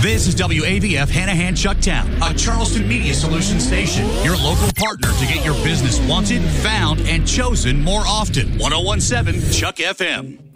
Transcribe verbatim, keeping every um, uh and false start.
This is W A V F Hanahan Chucktown, a Charleston Media Solutions station. Your local partner to get your business wanted, found, and chosen more often. ten seventeen Chuck F M.